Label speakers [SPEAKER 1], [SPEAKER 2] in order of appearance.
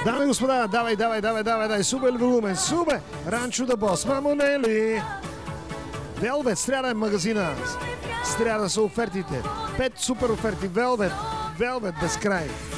[SPEAKER 1] Дами и господа, давай, супер волумен, супер! Ранчо да бос, мамонели! Велвет, сряда е магазина. Сряда са офертите. 5 супер оферти. Велвет без край.